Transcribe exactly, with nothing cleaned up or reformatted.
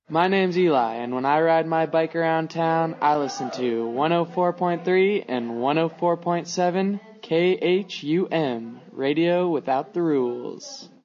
My name's Eli, and when I ride my bike around town, I listen to one oh four point three and one oh four point seven K H U M, Radio Without the Rules.